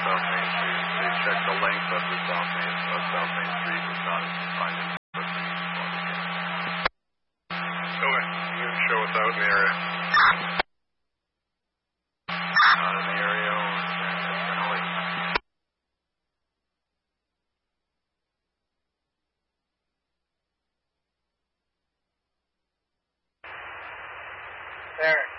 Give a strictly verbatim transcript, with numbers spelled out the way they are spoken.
South Main Street. They checked the length of the South Main, of South Main Street was not finding suspicious. Okay, you can show us out in the area. Not in the area, definitely. There.